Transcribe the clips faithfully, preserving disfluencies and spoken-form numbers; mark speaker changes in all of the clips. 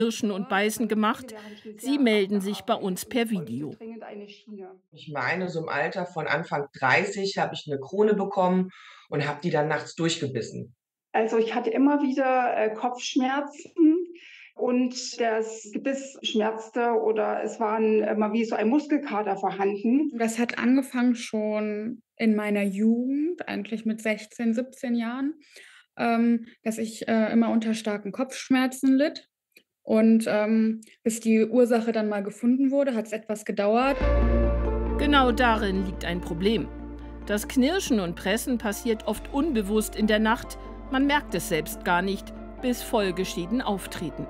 Speaker 1: Knirschen und Beißen gemacht. Sie melden sich bei uns per Video.
Speaker 2: Ich meine, so im Alter von Anfang dreißig habe ich eine Krone bekommen und habe die dann nachts durchgebissen.
Speaker 3: Also, ich hatte immer wieder, äh, Kopfschmerzen und das Gebiss schmerzte oder es waren immer wie so ein Muskelkater vorhanden.
Speaker 4: Das hat angefangen schon in meiner Jugend, eigentlich mit sechzehn, siebzehn Jahren, ähm, dass ich, äh, immer unter starken Kopfschmerzen litt. Und, ähm, bis die Ursache dann mal gefunden wurde, hat's etwas gedauert.
Speaker 1: Genau darin liegt ein Problem. Das Knirschen und Pressen passiert oft unbewusst in der Nacht. Man merkt es selbst gar nicht, bis Folgeschäden auftreten.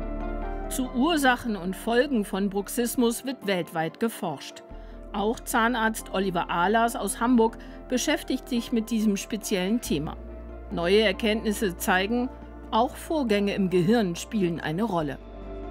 Speaker 1: Zu Ursachen und Folgen von Bruxismus wird weltweit geforscht. Auch Zahnarzt Oliver Ahlers aus Hamburg beschäftigt sich mit diesem speziellen Thema. Neue Erkenntnisse zeigen, auch Vorgänge im Gehirn spielen eine Rolle.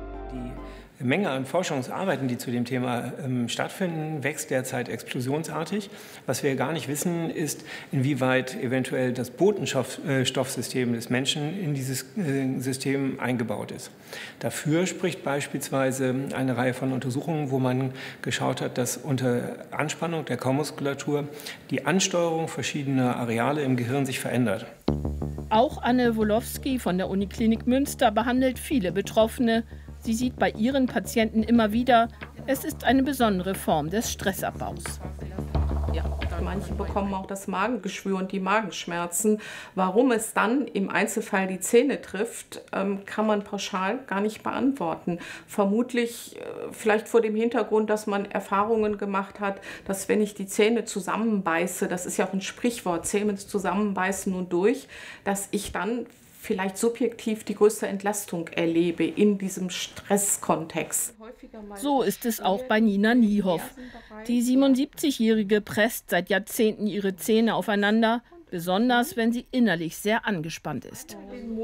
Speaker 5: Die Menge an Forschungsarbeiten, die zu dem Thema ähm, stattfinden, wächst derzeit explosionsartig. Was wir gar nicht wissen, ist, inwieweit eventuell das Botenstoffsystem des Menschen in dieses äh, System eingebaut ist. Dafür spricht beispielsweise eine Reihe von Untersuchungen, wo man geschaut hat, dass unter Anspannung der Kaumuskulatur die Ansteuerung verschiedener Areale im Gehirn sich verändert.
Speaker 1: Auch Anne Wolowski von der Uniklinik Münster behandelt viele Betroffene. Sie sieht bei ihren Patienten immer wieder, es ist eine besondere Form des Stressabbaus.
Speaker 6: Ja, manche bekommen auch das Magengeschwür und die Magenschmerzen. Warum es dann im Einzelfall die Zähne trifft, kann man pauschal gar nicht beantworten. Vermutlich vielleicht vor dem Hintergrund, dass man Erfahrungen gemacht hat, dass wenn ich die Zähne zusammenbeiße, das ist ja auch ein Sprichwort, Zähne zusammenbeißen und durch, dass ich dann vielleicht subjektiv die größte Entlastung erlebe in diesem Stresskontext.
Speaker 1: So ist es auch bei Nina Niehoff. Die siebenundsiebzigjährige presst seit Jahrzehnten ihre Zähne aufeinander, besonders wenn sie innerlich sehr angespannt ist.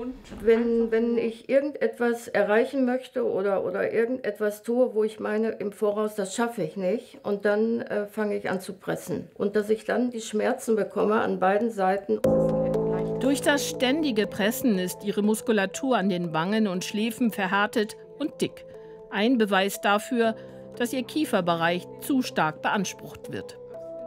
Speaker 7: Wenn, wenn ich irgendetwas erreichen möchte oder, oder irgendetwas tue, wo ich meine, im Voraus, das schaffe ich nicht, und dann äh, fange ich an zu pressen. Und dass ich dann die Schmerzen bekomme an beiden Seiten.
Speaker 1: Durch das ständige Pressen ist ihre Muskulatur an den Wangen und Schläfen verhärtet und dick. Ein Beweis dafür, dass ihr Kieferbereich zu stark beansprucht wird.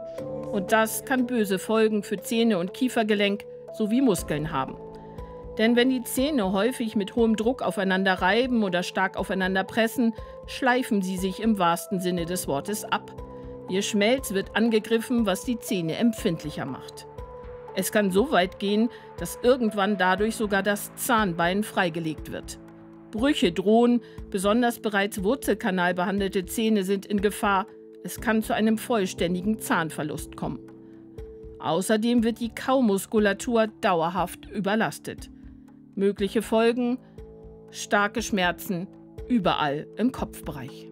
Speaker 1: Und das kann böse Folgen für Zähne und Kiefergelenk sowie Muskeln haben. Denn wenn die Zähne häufig mit hohem Druck aufeinander reiben oder stark aufeinander pressen, schleifen sie sich im wahrsten Sinne des Wortes ab. Ihr Schmelz wird angegriffen, was die Zähne empfindlicher macht. Es kann so weit gehen, dass irgendwann dadurch sogar das Zahnbein freigelegt wird. Brüche drohen, besonders bereits wurzelkanalbehandelte Zähne sind in Gefahr. Es kann zu einem vollständigen Zahnverlust kommen. Außerdem wird die Kaumuskulatur dauerhaft überlastet. Mögliche Folgen: starke Schmerzen überall im Kopfbereich.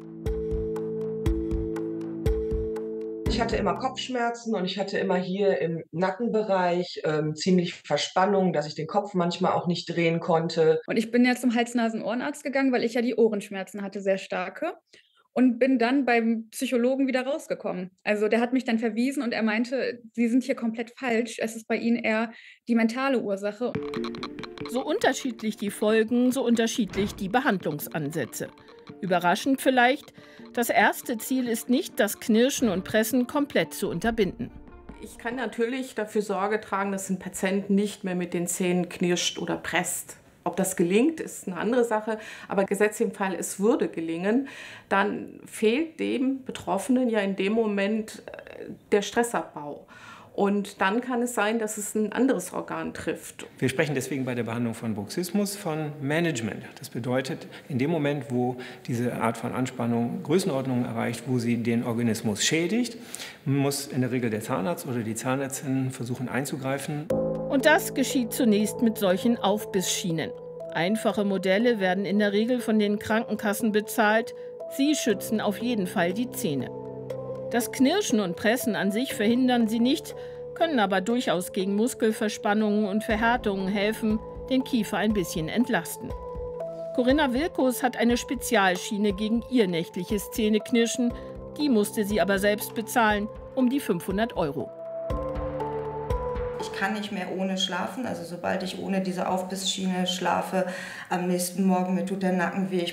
Speaker 2: Ich hatte immer Kopfschmerzen und ich hatte immer hier im Nackenbereich ähm, ziemlich Verspannung, dass ich den Kopf manchmal auch nicht drehen konnte.
Speaker 4: Und ich bin ja zum Hals-Nasen-Ohrenarzt gegangen, weil ich ja die Ohrenschmerzen hatte, sehr starke. Und bin dann beim Psychologen wieder rausgekommen. Also der hat mich dann verwiesen und er meinte, Sie sind hier komplett falsch. Es ist bei Ihnen eher die mentale Ursache.
Speaker 1: So unterschiedlich die Folgen, so unterschiedlich die Behandlungsansätze. Überraschend vielleicht, das erste Ziel ist nicht, das Knirschen und Pressen komplett zu unterbinden.
Speaker 6: Ich kann natürlich dafür Sorge tragen, dass ein Patient nicht mehr mit den Zähnen knirscht oder presst. Ob das gelingt, ist eine andere Sache, aber gesetzt im Fall, es würde gelingen, dann fehlt dem Betroffenen ja in dem Moment der Stressabbau. Und dann kann es sein, dass es ein anderes Organ trifft.
Speaker 5: Wir sprechen deswegen bei der Behandlung von Bruxismus von Management. Das bedeutet, in dem Moment, wo diese Art von Anspannung Größenordnungen erreicht, wo sie den Organismus schädigt, muss in der Regel der Zahnarzt oder die Zahnärztin versuchen einzugreifen.
Speaker 1: Und das geschieht zunächst mit solchen Aufbissschienen. Einfache Modelle werden in der Regel von den Krankenkassen bezahlt. Sie schützen auf jeden Fall die Zähne. Das Knirschen und Pressen an sich verhindern sie nicht, können aber durchaus gegen Muskelverspannungen und Verhärtungen helfen, den Kiefer ein bisschen entlasten. Corinna Wilkus hat eine Spezialschiene gegen ihr nächtliches Zähneknirschen. Die musste sie aber selbst bezahlen, um die fünfhundert Euro.
Speaker 8: Ich kann nicht mehr ohne schlafen, also sobald ich ohne diese Aufbissschiene schlafe, am nächsten Morgen, mir tut der Nacken weh, ich